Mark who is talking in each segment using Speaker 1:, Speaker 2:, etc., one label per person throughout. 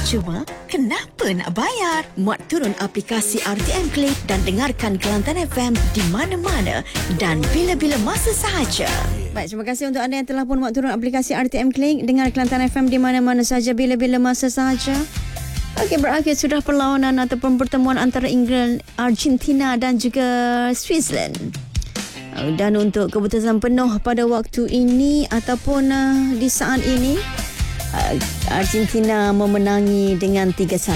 Speaker 1: percuma, kenapa nak bayar? Muat turun aplikasi RTM Click dan dengarkan Kelantan FM di mana-mana dan bila-bila masa sahaja.
Speaker 2: Baik, terima kasih untuk anda yang telah pun muat turun aplikasi RTM Click. Dengar Kelantan FM di mana-mana sahaja, bila-bila masa sahaja. Okey, berakhir sudah perlawanan ataupun pertemuan antara England, Argentina dan juga Switzerland. Dan untuk keputusan penuh pada waktu ini ataupun di saat ini, Argentina memenangi dengan 3-1.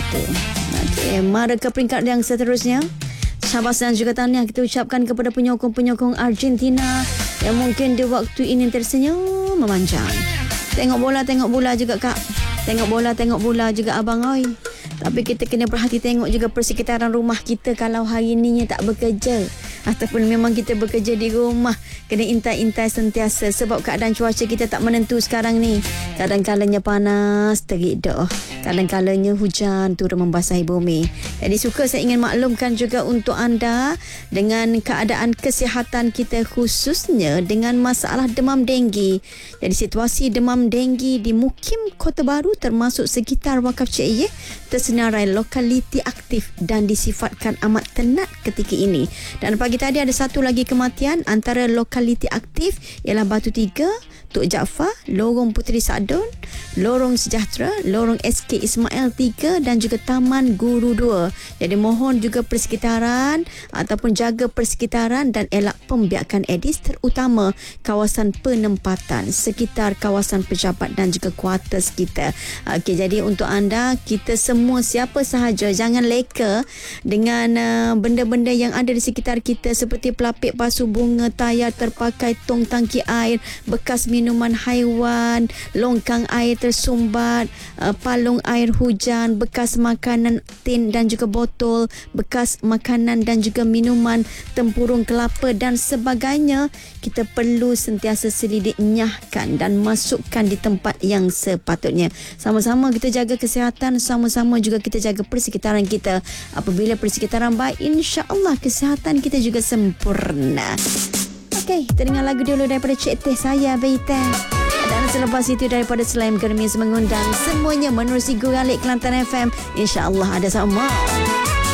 Speaker 2: Okey, mara ke peringkat yang seterusnya. Syabas dan juga tahniah kita ucapkan kepada penyokong-penyokong Argentina yang mungkin di waktu ini tersenyum memanjang. Tengok bola juga Kak. Tengok bola juga Abang Oi. Tapi kita kena perhati tengok juga persekitaran rumah kita kalau hari ni tak bekerja. Ataupun memang kita bekerja di rumah, kena intai-intai sentiasa sebab keadaan cuaca kita tak menentu sekarang ni. Kadang-kadangnya panas, terik dah. Kadang-kadangnya hujan turun membasahi bumi. Jadi suka saya ingin maklumkan juga untuk anda dengan keadaan kesihatan kita, khususnya dengan masalah demam denggi. Jadi situasi demam denggi di Mukim Kota Baru termasuk sekitar Wakaf Cik Ye tersenarai lokaliti aktif dan disifatkan amat tenat ketika ini. Dan pagi tadi ada satu lagi kematian antara lokaliti aktif ialah Batu Tiga, Tok Jaafar, Lorong Puteri Sadun, Lorong Sejahtera, Lorong SK Ismail 3 dan juga Taman Guru 2. Jadi mohon juga persekitaran ataupun jaga persekitaran dan elak pembiakan edis, terutama kawasan penempatan sekitar kawasan pejabat dan juga kuartus kita. Okey, jadi untuk anda, kita semua siapa sahaja jangan leka dengan benda-benda yang ada di sekitar kita seperti pelapik pasu bunga, tayar terpakai, tong tangki air, bekas minuman haiwan, longkang air tersumbat, palung air hujan, bekas makanan tin dan juga botol, bekas makanan dan juga minuman, tempurung kelapa dan sebagainya. Kita perlu sentiasa selidik, nyahkan dan masukkan di tempat yang sepatutnya. Sama-sama kita jaga kesihatan, sama-sama juga kita jaga persekitaran kita. Apabila persekitaran baik, insya-Allah kesihatan kita juga sempurna. Okey, kita dengar lagu dulu daripada Cik Teh Saya Beita. Dan selepas itu daripada Selaim Germis mengundang semuanya menerusi Guralik Kelantan FM. InsyaAllah ada sama.